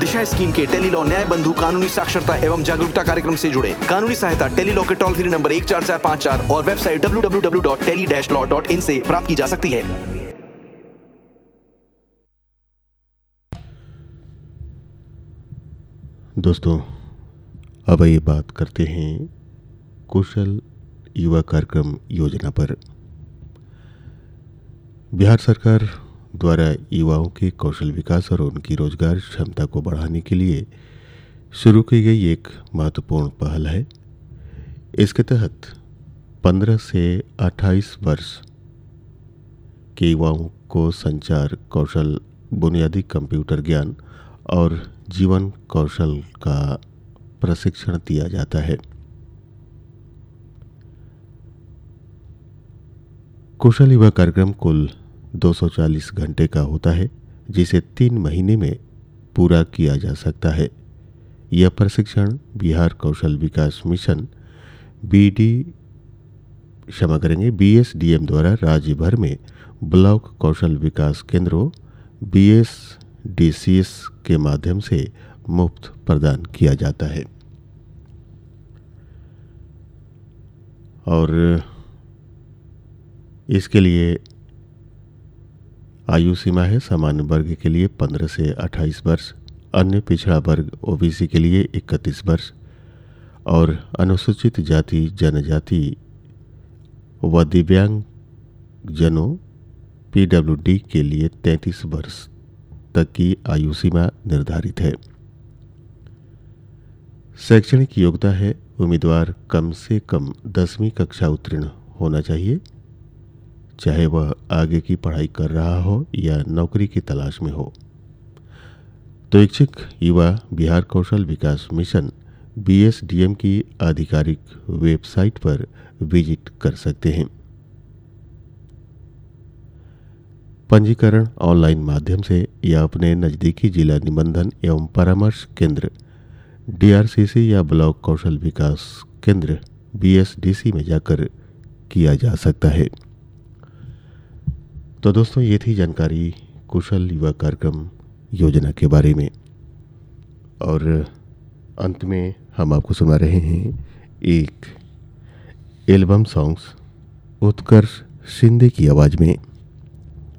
दिशा scheme के Tele-Law न्याय बंधु कानूनी साक्षरता एवं जागरूकता कार्यक्रम से जुड़े। कानूनी सहायता टेलीलॉ के टोल फ्री नंबर 14454 और वेबसाइट www.tele-law.in से प्राप्त की जा सकती है। दोस्तों, अब ये बात करते हैं कौशल युवा कार्यक्रम योजना पर। बिहार सरकार द्वारा युवाओं के कौशल विकास और उनकी रोजगार क्षमता को बढ़ाने के लिए शुरू की गई एक महत्वपूर्ण पहल है। इसके तहत 15 से 28 वर्ष के युवाओं को संचार कौशल, बुनियादी कंप्यूटर ज्ञान और जीवन कौशल का प्रशिक्षण दिया जाता है। कौशल युवा कार्यक्रम कुल 240 घंटे का होता है, जिसे 3 महीने में पूरा किया जा सकता है। यह प्रशिक्षण बिहार कौशल विकास मिशन BSDM द्वारा राज्य भर में ब्लॉक कौशल विकास केंद्रों BSDCS के माध्यम से मुफ्त प्रदान किया जाता है। और इसके लिए आयु सीमा है सामान्य वर्ग के लिए 15 से 28 वर्ष, अन्य पिछड़ा वर्ग OBC के लिए 31 वर्ष और अनुसूचित जाति जनजाति व दिव्यांग जनों PWD के लिए 33 वर्ष तक की आयु सीमा निर्धारित है। शैक्षणिक योग्यता है उम्मीदवार कम से कम 10वीं कक्षा उत्तीर्ण होना चाहिए, चाहे वह आगे की पढ़ाई कर रहा हो या नौकरी की तलाश में हो। तो इच्छुक युवा बिहार कौशल विकास मिशन BSDM की आधिकारिक वेबसाइट पर विजिट कर सकते हैं। पंजीकरण ऑनलाइन माध्यम से या अपने नज़दीकी जिला निबंधन एवं परामर्श केंद्र DRCC या ब्लॉक कौशल विकास केंद्र BSDC में जाकर किया जा सकता है। तो दोस्तों, ये थी जानकारी कौशल युवा कार्यक्रम योजना के बारे में। और अंत में हम आपको सुना रहे हैं एक एल्बम सॉन्ग्स उत्कर्ष शिंदे की आवाज़ में।